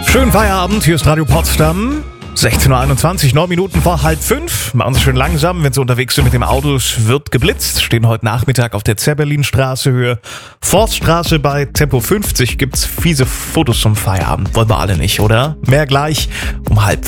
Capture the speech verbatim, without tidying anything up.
Schönen Feierabend, hier ist Radio Potsdam. sechzehn Uhr einundzwanzig, neun Minuten vor halb fünf. Machen Sie schön langsam, wenn Sie unterwegs sind mit dem Auto. Es wird geblitzt. Stehen heute Nachmittag auf der Zeppelin-Straße, Höhe Forststraße. Bei Tempo fünfzig gibt's fiese Fotos zum Feierabend. Wollen wir alle nicht, oder? Mehr gleich um halb